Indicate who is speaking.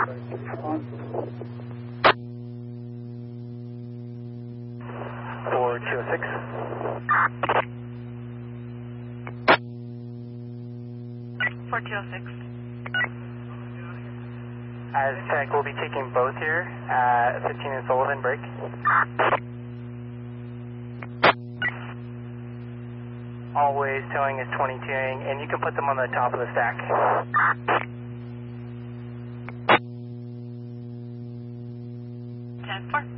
Speaker 1: 4206. Aztec will be taking both here at 15 and Sullivan, break. Always towing is 22ing, and you can put them on the top of the stack.
Speaker 2: 10-4.